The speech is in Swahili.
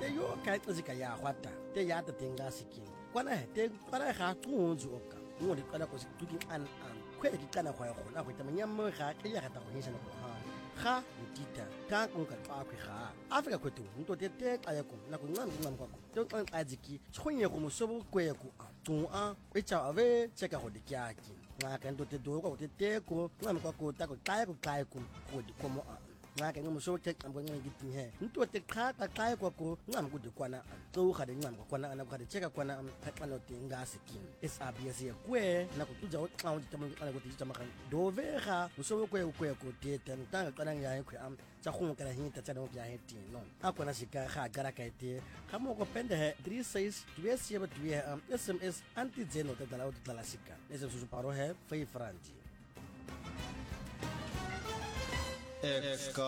te yo ka xizika ya hwata te ya ta tenga sikin kwana he te para ga tsunzu oka mo di kana ko situki an kwe di kana khwa khona go tamanya mo ga ke ya ta go hisa no ha ga ntita ka nka xa khwe ga Africa kwetu nto te xa yako na ku ngam kwako te xa dziki tshonye go mosobo kwe ku a e cha ave cheka go dikyaki ngaka nto te do go te ko ngam kwako ta go xa ku go di komo ngaka ngomusobo te xa ngwe ngithi he nto te xa kwako ngam ku di kwana tso ga di ngam kwana ana ga di cheka kwana xa no te ngasi kin SABC ye kwe na ku tuja o xa o di tamo kana go di tama kan do vega mosobo kwe ko te ten tanga kana ya kwe tsa go kana hinta tsa no ya heti no akona sika ga gara ka te ga mo go pende he 36 SMS anti zeno te dala o dala sika ese su paro he 5 francs